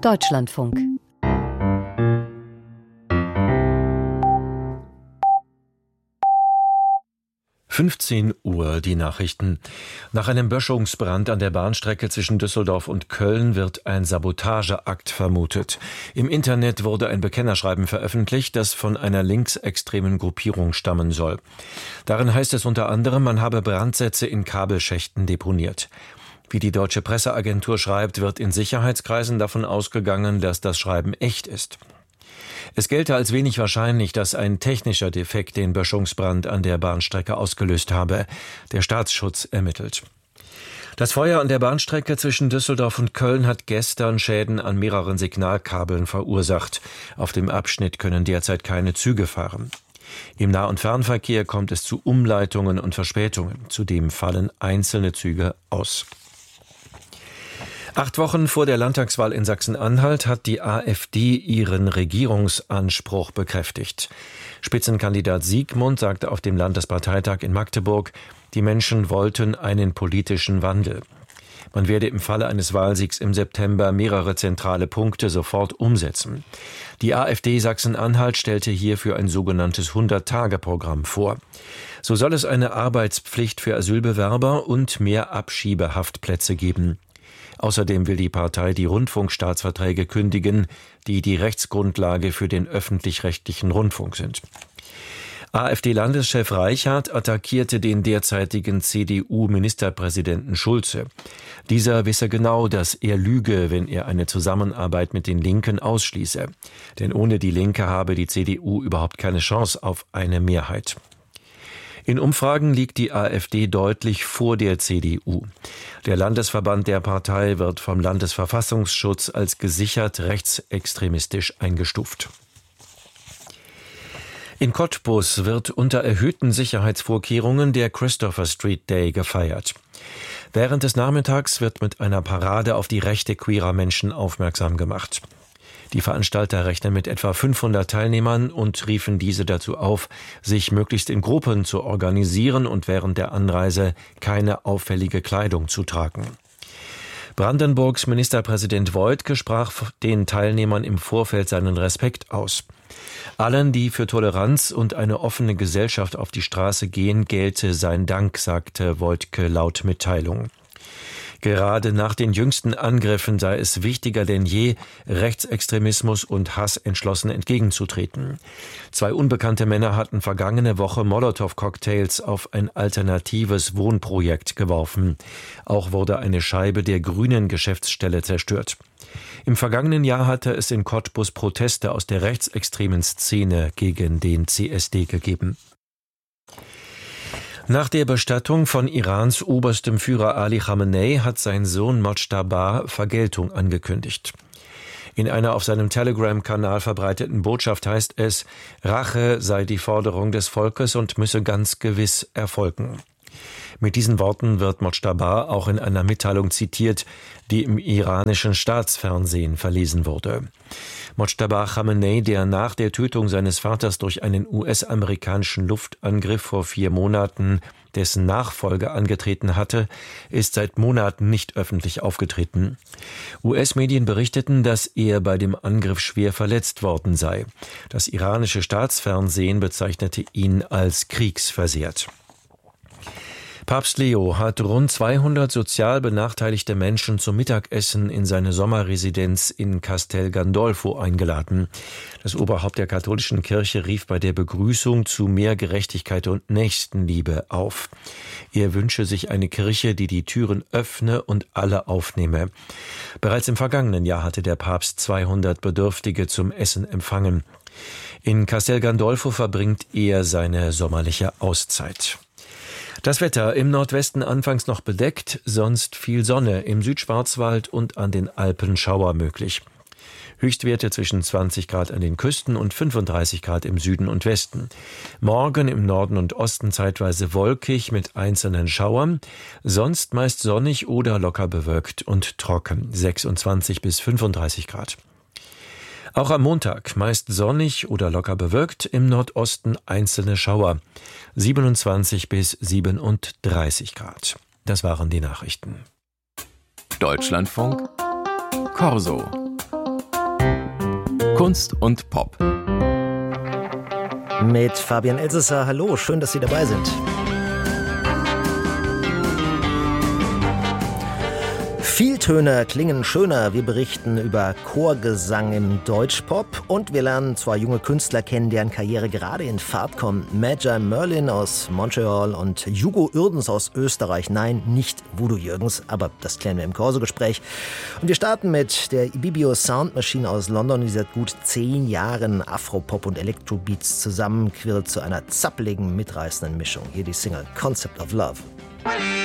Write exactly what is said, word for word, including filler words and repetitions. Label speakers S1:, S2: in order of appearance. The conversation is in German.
S1: Deutschlandfunk.
S2: fünfzehn Uhr, die Nachrichten. Nach einem Böschungsbrand an der Bahnstrecke zwischen Düsseldorf und Köln wird ein Sabotageakt vermutet. Im Internet wurde ein Bekennerschreiben veröffentlicht, das von einer linksextremen Gruppierung stammen soll. Darin heißt es unter anderem, man habe Brandsätze in Kabelschächten deponiert. Wie die deutsche Presseagentur schreibt, wird in Sicherheitskreisen davon ausgegangen, dass das Schreiben echt ist. Es gelte als wenig wahrscheinlich, dass ein technischer Defekt den Böschungsbrand an der Bahnstrecke ausgelöst habe. Der Staatsschutz ermittelt. Das Feuer an der Bahnstrecke zwischen Düsseldorf und Köln hat gestern Schäden an mehreren Signalkabeln verursacht. Auf dem Abschnitt können derzeit keine Züge fahren. Im Nah- und Fernverkehr kommt es zu Umleitungen und Verspätungen. Zudem fallen einzelne Züge aus. Acht Wochen vor der Landtagswahl in Sachsen-Anhalt hat die AfD ihren Regierungsanspruch bekräftigt. Spitzenkandidat Siegmund sagte auf dem Landesparteitag in Magdeburg, die Menschen wollten einen politischen Wandel. Man werde im Falle eines Wahlsiegs im September mehrere zentrale Punkte sofort umsetzen. Die AfD Sachsen-Anhalt stellte hierfür ein sogenanntes hundert-Tage-Programm vor. So soll es eine Arbeitspflicht für Asylbewerber und mehr Abschiebehaftplätze geben. Außerdem will die Partei die Rundfunkstaatsverträge kündigen, die die Rechtsgrundlage für den öffentlich-rechtlichen Rundfunk sind. AfD-Landeschef Reichard attackierte den derzeitigen C D U-Ministerpräsidenten Schulze. Dieser wisse genau, dass er lüge, wenn er eine Zusammenarbeit mit den Linken ausschließe. Denn ohne die Linke habe die C D U überhaupt keine Chance auf eine Mehrheit. In Umfragen liegt die AfD deutlich vor der C D U. Der Landesverband der Partei wird vom Landesverfassungsschutz als gesichert rechtsextremistisch eingestuft. In Cottbus wird unter erhöhten Sicherheitsvorkehrungen der Christopher Street Day gefeiert. Während des Nachmittags wird mit einer Parade auf die Rechte queerer Menschen aufmerksam gemacht. Die Veranstalter rechnen mit etwa fünfhundert Teilnehmern und riefen diese dazu auf, sich möglichst in Gruppen zu organisieren und während der Anreise keine auffällige Kleidung zu tragen. Brandenburgs Ministerpräsident Woidke sprach den Teilnehmern im Vorfeld seinen Respekt aus. Allen, die für Toleranz und eine offene Gesellschaft auf die Straße gehen, gelte sein Dank, sagte Woidke laut Mitteilung. Gerade nach den jüngsten Angriffen sei es wichtiger denn je, Rechtsextremismus und Hass entschlossen entgegenzutreten. Zwei unbekannte Männer hatten vergangene Woche Molotow-Cocktails auf ein alternatives Wohnprojekt geworfen. Auch wurde eine Scheibe der grünen Geschäftsstelle zerstört. Im vergangenen Jahr hatte es in Cottbus Proteste aus der rechtsextremen Szene gegen den C S D gegeben. Nach der Bestattung von Irans oberstem Führer Ali Khamenei hat sein Sohn Mojtaba Vergeltung angekündigt. In einer auf seinem Telegram-Kanal verbreiteten Botschaft heißt es, Rache sei die Forderung des Volkes und müsse ganz gewiss erfolgen. Mit diesen Worten wird Mojtaba auch in einer Mitteilung zitiert, die im iranischen Staatsfernsehen verlesen wurde. Mojtaba Khamenei, der nach der Tötung seines Vaters durch einen U S-amerikanischen Luftangriff vor vier Monaten dessen Nachfolge angetreten hatte, ist seit Monaten nicht öffentlich aufgetreten. U S-Medien berichteten, dass er bei dem Angriff schwer verletzt worden sei. Das iranische Staatsfernsehen bezeichnete ihn als kriegsversehrt. Papst Leo hat rund zweihundert sozial benachteiligte Menschen zum Mittagessen in seine Sommerresidenz in Castel Gandolfo eingeladen. Das Oberhaupt der katholischen Kirche rief bei der Begrüßung zu mehr Gerechtigkeit und Nächstenliebe auf. Er wünsche sich eine Kirche, die die Türen öffne und alle aufnehme. Bereits im vergangenen Jahr hatte der Papst zweihundert Bedürftige zum Essen empfangen. In Castel Gandolfo verbringt er seine sommerliche Auszeit. Das Wetter im Nordwesten anfangs noch bedeckt, sonst viel Sonne, im Südschwarzwald und an den Alpen Schauer möglich. Höchstwerte zwischen zwanzig Grad an den Küsten und fünfunddreißig Grad im Süden und Westen. Morgen im Norden und Osten zeitweise wolkig mit einzelnen Schauern, sonst meist sonnig oder locker bewölkt und trocken, sechsundzwanzig bis fünfunddreißig Grad. Auch am Montag meist sonnig oder locker bewölkt, im Nordosten einzelne Schauer, siebenundzwanzig bis siebenunddreißig Grad. Das waren die Nachrichten.
S3: Deutschlandfunk Corso.
S1: Kunst und Pop.
S3: Mit Fabian Elsesser. Hallo, schön, dass Sie dabei sind. Vieltöner klingen schöner. Wir berichten über Chorgesang im Deutschpop und wir lernen zwei junge Künstler kennen, deren Karriere gerade in Fahrt kommt. Magi Merlin aus Montreal und Hugo Uerdens aus Österreich. Nein, nicht Voodoo Jürgens, aber das klären wir im Corso-Gespräch. Und wir starten mit der Ibibio Sound Machine aus London, die seit gut zehn Jahren Afropop und Electrobeats zusammenquirlt zu einer zappeligen, mitreißenden Mischung. Hier die Single Concept of Love.